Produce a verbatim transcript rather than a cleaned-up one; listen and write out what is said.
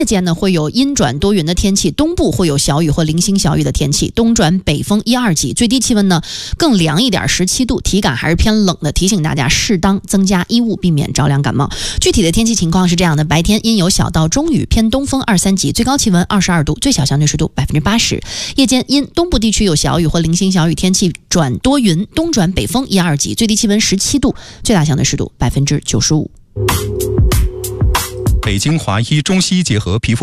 夜间呢会有阴转多云的天气，东部会有小雨或零星小雨的天气，东转北风一二级，最低气温呢更凉一点，十七度，体感还是偏冷的，提醒大家适当增加衣物，避免着凉感冒。具体的天气情况是这样的：白天阴有小到中雨，偏东风二三级，最高气温二十二度，最小相对湿度百分之八十。夜间阴，东部地区有小雨或零星小雨天气转多云，东转北风一二级，最低气温十七度，最大相对湿度百分之九十五。 北京华医中西结合皮肤